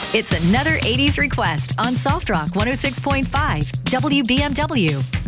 It's another 80s request on Soft Rock 106.5 WBMW.